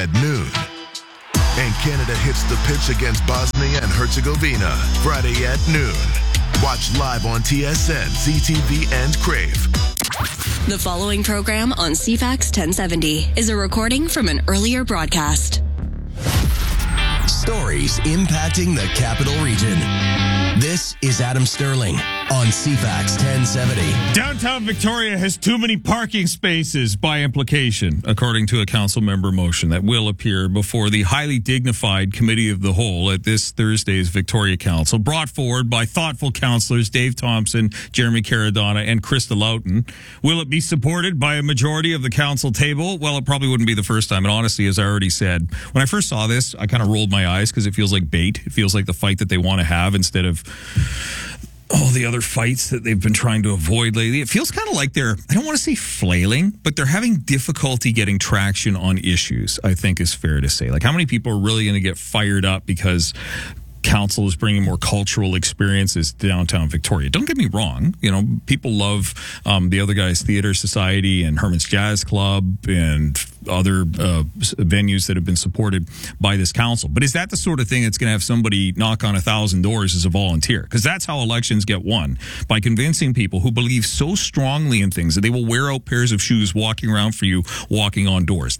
at noon. And Canada hits the pitch against Bosnia and Herzegovina Friday at noon. Watch live on TSN, CTV, and Crave. The following program on CFAX 1070 is a recording from an earlier broadcast. Stories impacting the capital region. This is Adam Sterling on CFAX 1070. Downtown Victoria has too many parking spaces by implication, according to a council member motion that will appear before the highly dignified Committee of the Whole at this Thursday's Victoria Council, brought forward by thoughtful councillors Dave Thompson, Jeremy Caradonna, and Krista Loughton. Will it be supported by a majority of the council table? Well, it probably wouldn't be the first time. And honestly, as I already said, when I first saw this, I kind of rolled my eyes because it feels like bait. It feels like the fight that they want to have instead of all the other fights that they've been trying to avoid lately. It feels kind of like they're, I don't want to say flailing, but they're having difficulty getting traction on issues, I think is fair to say. Like, how many people are really going to get fired up because council is bringing more cultural experiences to downtown Victoria? Don't get me wrong. You know, people love the Other Guys Theatre Society and Herman's Jazz Club and other venues that have been supported by this council. But is that the sort of thing that's going to have somebody knock on 1,000 doors as a volunteer? Because that's how elections get won, by convincing people who believe so strongly in things that they will wear out pairs of shoes walking around for you, knocking on doors.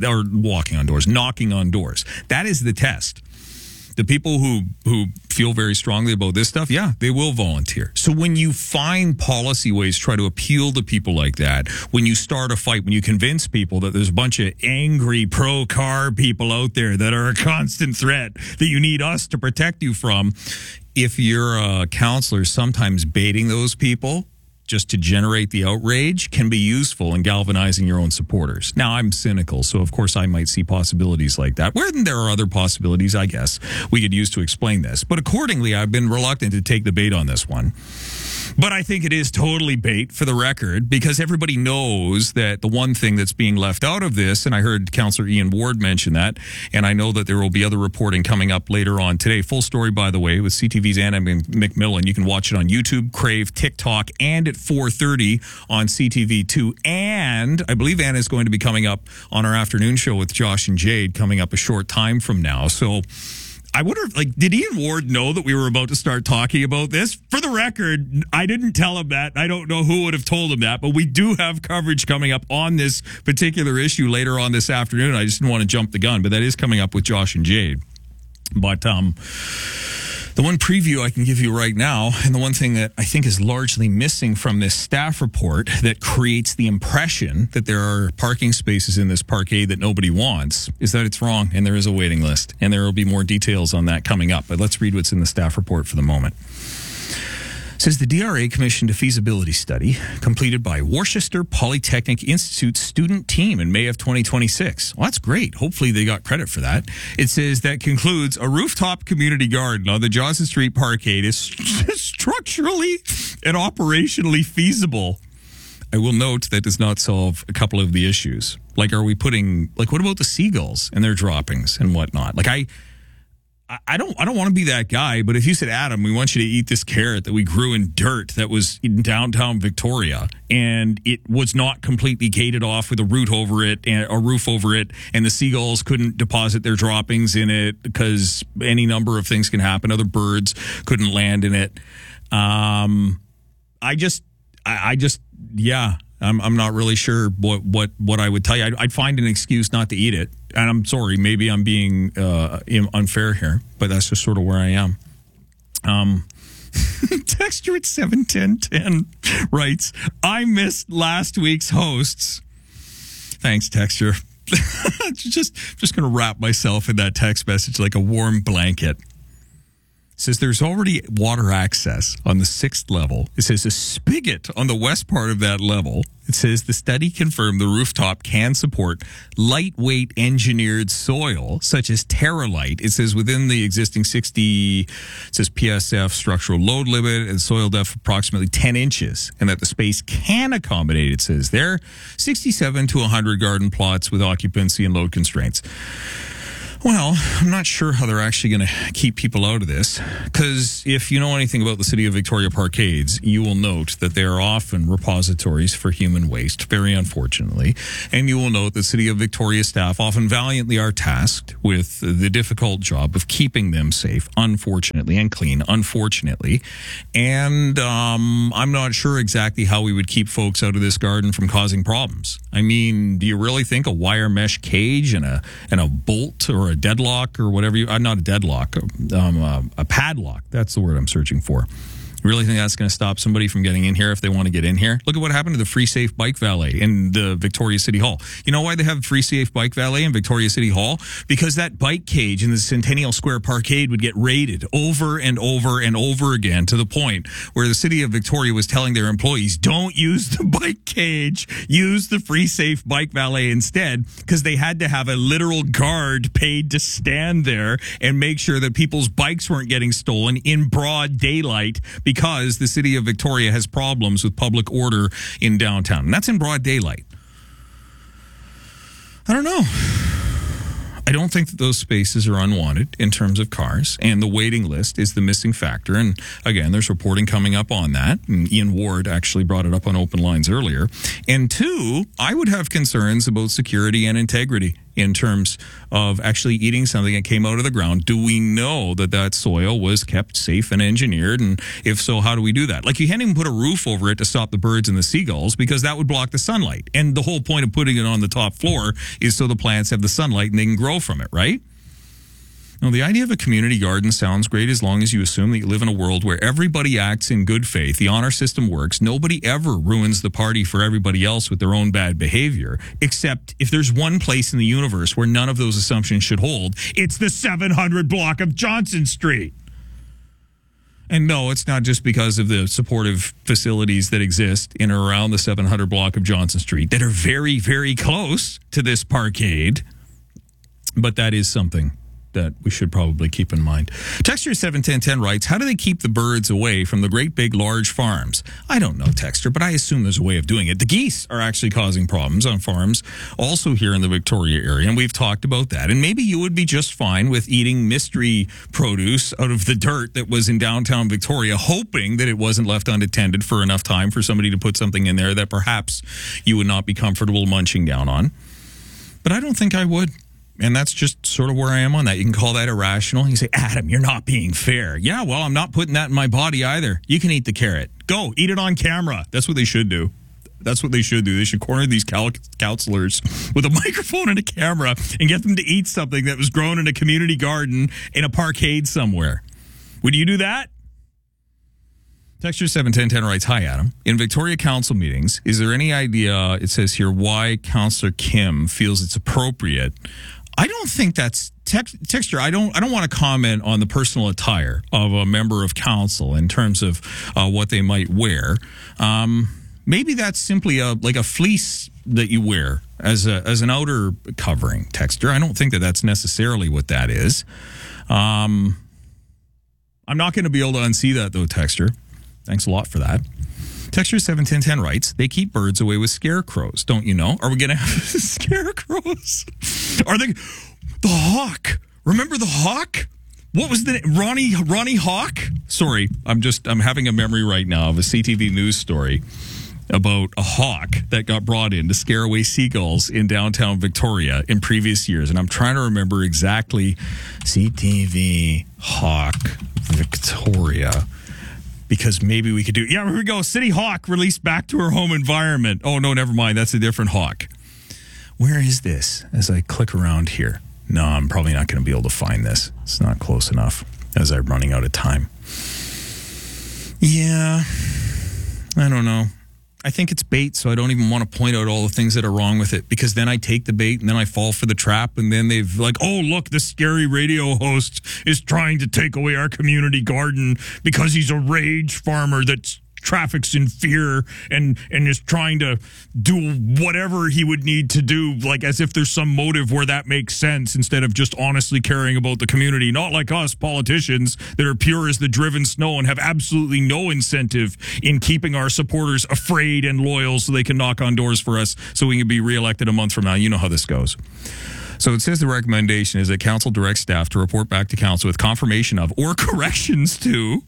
That is the test. The people who feel very strongly about this stuff, yeah, they will volunteer. So when you find policy ways to try to appeal to people like that, when you start a fight, when you convince people that there's a bunch of angry pro-car people out there that are a constant threat that you need us to protect you from, if you're a counselor, sometimes baiting those people just to generate the outrage can be useful in galvanizing your own supporters. Now, I'm cynical, so of course I might see possibilities like that. Where there are other possibilities, I guess, we could use to explain this. But accordingly, I've been reluctant to take the bait on this one. But I think it is totally bait, for the record, because everybody knows that the one thing that's being left out of this, and I heard Councillor Ian Ward mention that, and I know that there will be other reporting coming up later on today. Full story, by the way, with CTV's Anna McMillan. You can watch it on YouTube, Crave, TikTok, and at 4:30 on CTV2. And I believe Anna is going to be coming up on our afternoon show with Josh and Jade coming up a short time from now. So I wonder, did Ian Ward know that we were about to start talking about this? For the record, I didn't tell him that. I don't know who would have told him that, but we do have coverage coming up on this particular issue later on this afternoon. I just didn't want to jump the gun, but that is coming up with Josh and Jade. But the one preview I can give you right now, and the one thing that I think is largely missing from this staff report that creates the impression that there are parking spaces in this parkade that nobody wants, is that it's wrong, and there is a waiting list. And there will be more details on that coming up. But let's read what's in the staff report for the moment. It says the DRA commissioned a feasibility study completed by Worcester Polytechnic Institute's student team in May of 2026. Well, that's great. Hopefully they got credit for that. It says that concludes a rooftop community garden on the Johnson Street Parkade is structurally and operationally feasible. I will note that does not solve a couple of the issues. What about the seagulls and their droppings and whatnot? I don't want to be that guy, but if you said, Adam, we want you to eat this carrot that we grew in dirt that was in downtown Victoria, and it was not completely gated off with a roof over it, and the seagulls couldn't deposit their droppings in it because any number of things can happen. Other birds couldn't land in it. I'm not really sure what I would tell you. I'd find an excuse not to eat it. And I'm sorry, maybe I'm being unfair here, but that's just sort of where I am. Texture at 71010 writes, I missed last week's hosts. Thanks, Texture. just going to wrap myself in that text message like a warm blanket. Says there's already water access on the 6th level. It says a spigot on the west part of that level. It says the study confirmed the rooftop can support lightweight engineered soil, such as Terralite. It says within the existing 60, it says PSF structural load limit and soil depth approximately 10 inches, and that the space can accommodate, it says there, 67 to 100 garden plots with occupancy and load constraints. Well, I'm not sure how they're actually going to keep people out of this, because if you know anything about the City of Victoria parkades, you will note that they are often repositories for human waste, very unfortunately. And you will note that City of Victoria staff often valiantly are tasked with the difficult job of keeping them safe, unfortunately, and clean, unfortunately. And I'm not sure exactly how we would keep folks out of this garden from causing problems. I mean, do you really think a wire mesh cage and a bolt or a deadlock or whatever not a deadlock, a padlock, that's the word I'm searching for. You really think that's going to stop somebody from getting in here if they want to get in here? Look at what happened to the Free Safe Bike Valet in the Victoria City Hall. You know why they have Free Safe Bike Valet in Victoria City Hall? Because that bike cage in the Centennial Square Parkade would get raided over and over and over again, to the point where the City of Victoria was telling their employees, don't use the bike cage, use the Free Safe Bike Valet instead, because they had to have a literal guard paid to stand there and make sure that people's bikes weren't getting stolen in broad daylight, because the City of Victoria has problems with public order in downtown. And that's in broad daylight. I don't know. I don't think that those spaces are unwanted in terms of cars, and the waiting list is the missing factor. And again, there's reporting coming up on that. And Ian Ward actually brought it up on Open Lines earlier. And two, I would have concerns about security and integrity in terms of actually eating something that came out of the ground. Do we know that that soil was kept safe and engineered? And if so, how do we do that? Like, you can't even put a roof over it to stop the birds and the seagulls, because that would block the sunlight. And the whole point of putting it on the top floor is so the plants have the sunlight and they can grow from it, right? Now, the idea of a community garden sounds great as long as you assume that you live in a world where everybody acts in good faith, the honor system works, nobody ever ruins the party for everybody else with their own bad behavior, except if there's one place in the universe where none of those assumptions should hold, it's the 700 block of Johnson Street. And no, it's not just because of the supportive facilities that exist in or around the 700 block of Johnson Street that are very, very close to this parkade, but that is something that we should probably keep in mind. Texture 71010 writes, how do they keep the birds away from the great big large farms? I don't know, Texture, but I assume there's a way of doing it. The geese are actually causing problems on farms also here in the Victoria area, and we've talked about that. And maybe you would be just fine with eating mystery produce out of the dirt that was in downtown Victoria, hoping that it wasn't left unattended for enough time for somebody to put something in there that perhaps you would not be comfortable munching down on. But I don't think I would. And that's just sort of where I am on that. You can call that irrational. You say, Adam, you're not being fair. Yeah, well, I'm not putting that in my body either. You can eat the carrot. Go, eat it on camera. That's what they should do. That's what they should do. They should corner these counselors with a microphone and a camera and get them to eat something that was grown in a community garden in a parkade somewhere. Would you do that? Texture 71010 writes, hi, Adam. In Victoria Council meetings, is there any idea, it says here, why Councillor Kim feels it's appropriate? I don't think that's Texture. I don't want to comment on the personal attire of a member of council in terms of what they might wear. Maybe that's simply a fleece that you wear as an outer covering, Texture. I don't think that that's necessarily what that is. I'm not going to be able to unsee that, though, Texture. Thanks a lot for that. Texture 71010 writes, they keep birds away with scarecrows, don't you know? Are we going to have scarecrows? Are they the hawk? Remember the hawk? What was the Ronnie Hawk? Sorry, I'm having a memory right now of a CTV news story about a hawk that got brought in to scare away seagulls in downtown Victoria in previous years. And I'm trying to remember exactly CTV Hawk Victoria. Because maybe we could do... Yeah, here we go. City Hawk released back to her home environment. Oh, no, never mind. That's a different hawk. Where is this as I click around here? No, I'm probably not going to be able to find this. It's not close enough as I'm running out of time. Yeah, I don't know. I think it's bait, so I don't even want to point out all the things that are wrong with it, because then I take the bait and then I fall for the trap, and then they've like, oh, look, the scary radio host is trying to take away our community garden because he's a rage farmer that traffics in fear and is trying to do whatever he would need to do, like as if there's some motive where that makes sense, instead of just honestly caring about the community. Not like us politicians that are pure as the driven snow and have absolutely no incentive in keeping our supporters afraid and loyal so they can knock on doors for us so we can be reelected a month from now. You know how this goes. So it says the recommendation is that council directs staff to report back to council with confirmation of or corrections to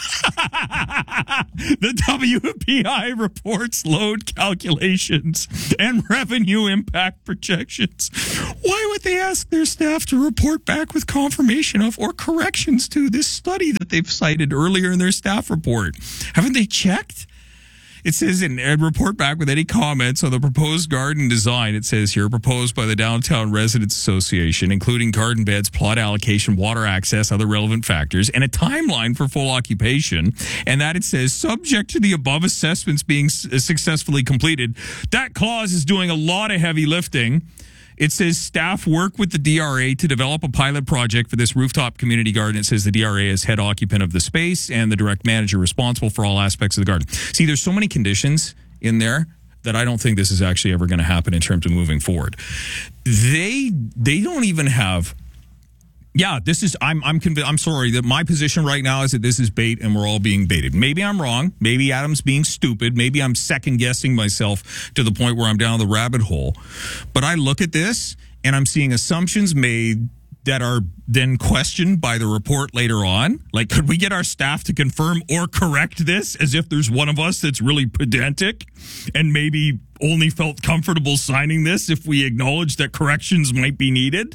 the WPI reports, load calculations, and revenue impact projections. Why would they ask their staff to report back with confirmation of or corrections to this study that they've cited earlier in their staff report? Haven't they checked? It says in report back with any comments on the proposed garden design. It says here, proposed by the Downtown Residents Association, including garden beds, plot allocation, water access, other relevant factors, and a timeline for full occupation. And that it says, subject to the above assessments being successfully completed. That clause is doing a lot of heavy lifting. It says staff work with the DRA to develop a pilot project for this rooftop community garden. It says the DRA is head occupant of the space and the direct manager responsible for all aspects of the garden. See, there's so many conditions in there that I don't think this is actually ever going to happen in terms of moving forward. They don't even have... Yeah, this is. I'm convinced. I'm sorry that my position right now is that this is bait, and we're all being baited. Maybe I'm wrong. Maybe Adam's being stupid. Maybe I'm second guessing myself to the point where I'm down the rabbit hole. But I look at this, and I'm seeing assumptions made that are then questioned by the report later on. Like, could we get our staff to confirm or correct this, as if there's one of us that's really pedantic and maybe only felt comfortable signing this if we acknowledge that corrections might be needed?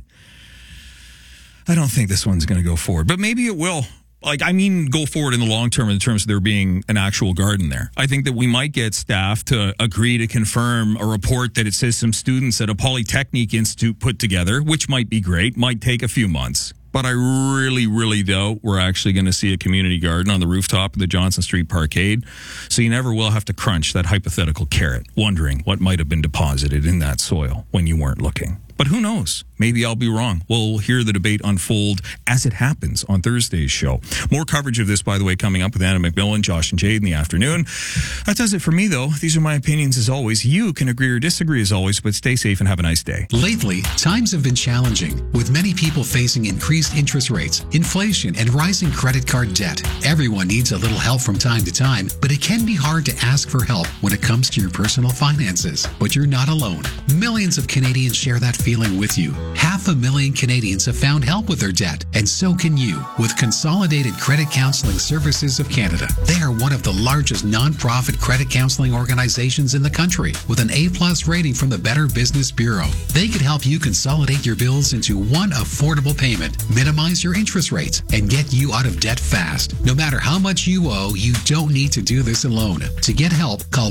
I don't think this one's going to go forward, but maybe it will. Go forward in the long term in terms of there being an actual garden there. I think that we might get staff to agree to confirm a report that it says some students at a Polytechnic Institute put together, which might be great, might take a few months. But I really, really doubt we're actually going to see a community garden on the rooftop of the Johnson Street Parkade. So you never will have to crunch that hypothetical carrot, wondering what might have been deposited in that soil when you weren't looking. But who knows? Maybe I'll be wrong. We'll hear the debate unfold as it happens on Thursday's show. More coverage of this, by the way, coming up with Anna McMillan, Josh and Jade in the afternoon. That does it for me, though. These are my opinions as always. You can agree or disagree as always, but stay safe and have a nice day. Lately, times have been challenging, with many people facing increased interest rates, inflation, and rising credit card debt. Everyone needs a little help from time to time, but it can be hard to ask for help when it comes to your personal finances. But you're not alone. Millions of Canadians share that feeling with you. 500,000 Canadians have found help with their debt, and so can you with Consolidated Credit Counseling Services of Canada. They are one of the largest non-profit credit counseling organizations in the country with an A+ rating from the Better Business Bureau. They could help you consolidate your bills into one affordable payment, minimize your interest rates, and get you out of debt fast. No matter how much you owe, you don't need to do this alone. To get help, call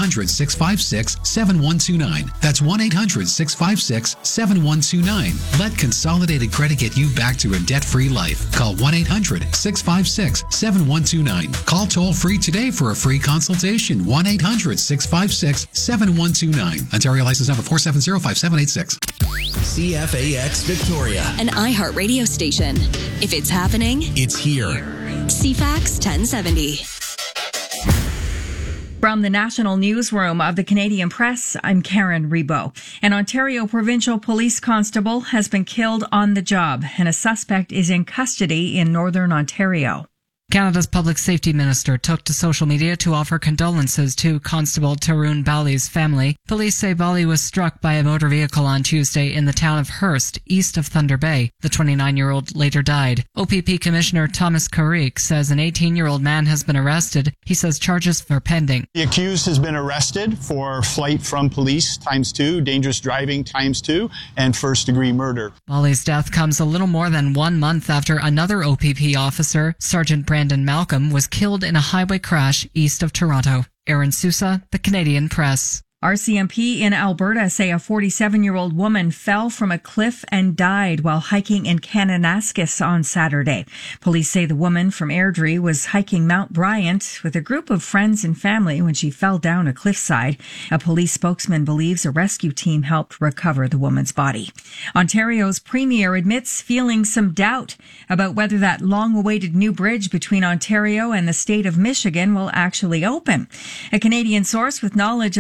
1-800-656-7129. That's 1-800-656-7129. Let Consolidated Credit get you back to a debt-free life. Call 1-800-656-7129. Call toll-free today for a free consultation. 1-800-656-7129. Ontario license number 4705786. CFAX Victoria. An iHeartRadio station. If it's happening, It's here. CFAX 1070. From the National Newsroom of the Canadian Press, I'm Karen Rebo. An Ontario Provincial Police Constable has been killed on the job, and a suspect is in custody in Northern Ontario. Canada's Public Safety Minister took to social media to offer condolences to Constable Tarun Bali's family. Police say Bali was struck by a motor vehicle on Tuesday in the town of Hearst, east of Thunder Bay. The 29-year-old later died. OPP Commissioner Thomas Carrick says an 18-year-old man has been arrested. He says charges are pending. The accused has been arrested for flight from police ×2, dangerous driving ×2, and first-degree murder. Bali's death comes a little more than 1 month after another OPP officer, Sergeant Brandon Malcolm, was killed in a highway crash east of Toronto. Aaron Sousa, The Canadian Press. RCMP in Alberta say a 47-year-old woman fell from a cliff and died while hiking in Kananaskis on Saturday. Police say the woman from Airdrie was hiking Mount Bryant with a group of friends and family when she fell down a cliffside. A police spokesman believes a rescue team helped recover the woman's body. Ontario's premier admits feeling some doubt about whether that long-awaited new bridge between Ontario and the state of Michigan will actually open. A Canadian source with knowledge of the planning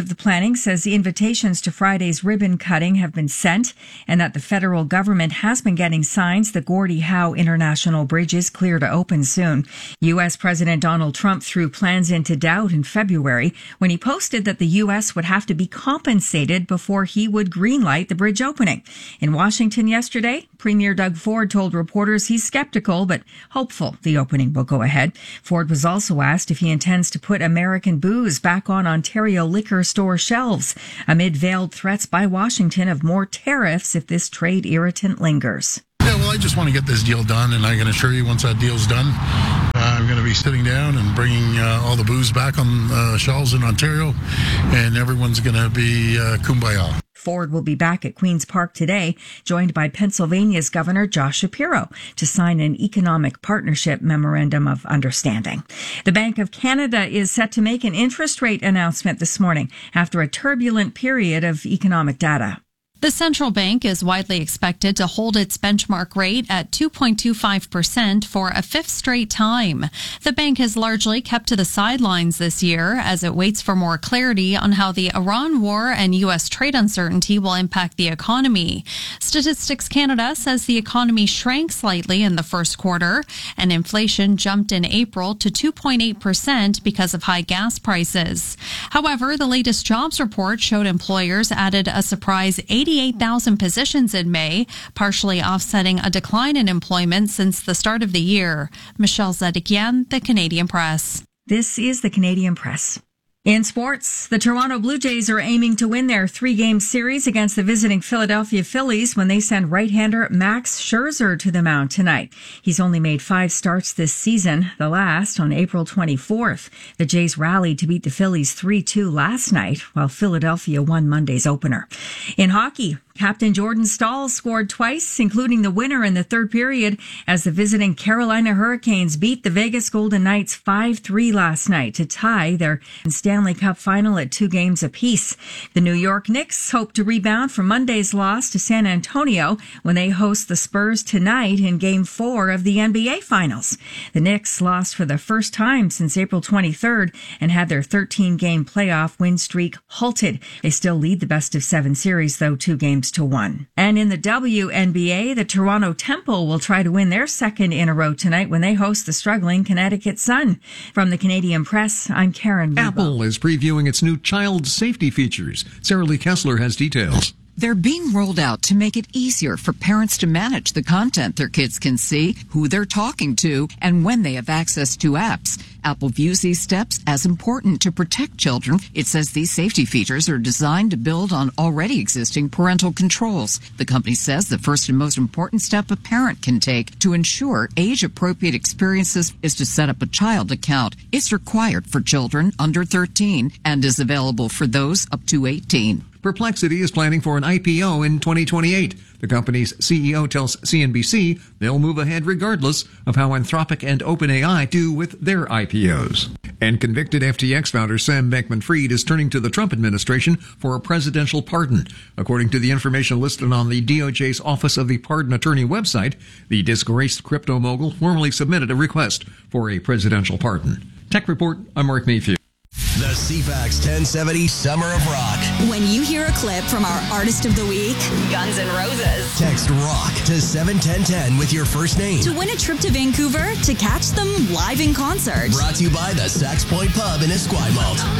Bank says the invitations to Friday's ribbon cutting have been sent and that the federal government has been getting signs the Gordie Howe International Bridge is clear to open soon. U.S. President Donald Trump threw plans into doubt in February when he posted that the U.S. would have to be compensated before he would greenlight the bridge opening. In Washington yesterday, Premier Doug Ford told reporters he's skeptical but hopeful the opening will go ahead. Ford was also asked if he intends to put American booze back on Ontario liquor store shelves amid veiled threats by Washington of more tariffs if this trade irritant lingers. Yeah, well, I just want to get this deal done, and I can assure you once that deal's done, I'm going to be sitting down and bringing all the booze back on shelves in Ontario, and everyone's going to be kumbaya. Ford will be back at Queen's Park today, joined by Pennsylvania's Governor Josh Shapiro to sign an economic partnership memorandum of understanding. The Bank of Canada is set to make an interest rate announcement this morning after a turbulent period of economic data. The central bank is widely expected to hold its benchmark rate at 2.25% for a fifth straight time. The bank has largely kept to the sidelines this year as it waits for more clarity on how the Iran war and U.S. trade uncertainty will impact the economy. Statistics Canada says the economy shrank slightly in the first quarter, and inflation jumped in April to 2.8% because of high gas prices. However, the latest jobs report showed employers added a surprise 88,000 positions in May, partially offsetting a decline in employment since the start of the year. Michelle Zedekian, The Canadian Press. This is The Canadian Press. In sports, the Toronto Blue Jays are aiming to win their 3-game series against the visiting Philadelphia Phillies when they send right-hander Max Scherzer to the mound tonight. He's only made 5 starts this season, the last on April 24th. The Jays rallied to beat the Phillies 3-2 last night, while Philadelphia won Monday's opener. In hockey, Captain Jordan Staal scored twice, including the winner in the third period, as the visiting Carolina Hurricanes beat the Vegas Golden Knights 5-3 last night to tie their Stanley Cup final at 2 games apiece. The New York Knicks hope to rebound from Monday's loss to San Antonio when they host the Spurs tonight in Game 4 of the NBA Finals. The Knicks lost for the first time since April 23rd and had their 13-game playoff win streak halted. They still lead the best-of-7 series, though 2-1. And in the WNBA, the Toronto Temple will try to win their second in a row tonight when they host the struggling Connecticut Sun. From the Canadian Press, I'm Karen Lebo. Apple is previewing its new child safety features. Sarah Lee Kessler has details. They're being rolled out to make it easier for parents to manage the content their kids can see, who they're talking to, and when they have access to apps. Apple views these steps as important to protect children. It says these safety features are designed to build on already existing parental controls. The company says the first and most important step a parent can take to ensure age-appropriate experiences is to set up a child account. It's required for children under 13 and is available for those up to 18. Perplexity is planning for an IPO in 2028. The company's CEO tells CNBC they'll move ahead regardless of how Anthropic and OpenAI do with their IPOs. And convicted FTX founder Sam Bankman-Fried is turning to the Trump administration for a presidential pardon. According to the information listed on the DOJ's Office of the Pardon Attorney website, the disgraced crypto mogul formally submitted a request for a presidential pardon. Tech Report, I'm Mark Mayfield. The CFAX 1070 Summer of Rock. When you hear a clip from our Artist of the Week, Guns N' Roses, Text ROCK to 71010 with your first name to win a trip to Vancouver to catch them live in concert. Brought to you by the Sax Point Pub in Esquimalt.